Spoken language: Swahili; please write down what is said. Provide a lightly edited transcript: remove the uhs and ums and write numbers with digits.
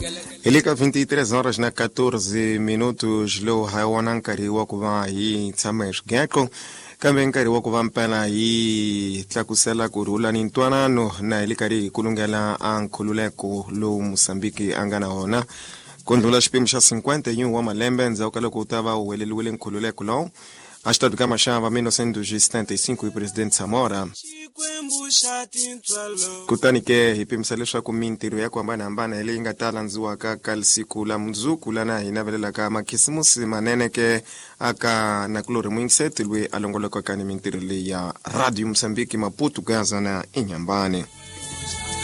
Ilika 23 horas na 14 minutos leo hawana nkari wa kuva hii tsama ishgeko kambe nkari wa kuva mpela hii tlakusela kurula ni ntwanano na ilikari kulungela ankululeko lo Mosambiki angana hona kondula shipim sha 50 yu wa malembe nza ukala kutava uweleliwele nkululeko lo Ashtadu kama shamba 1975 i president Samora kutanike hipimsalishwa kumintiru yako ambana ile ingatala nzuwa kakal siku la mzuku lana inavelela kama kisimusi maneneke aka nakulore mwingset ilwe alongolo kwa kani mintiru ya Radio Msambiki Maputo Gaza na Inyambane.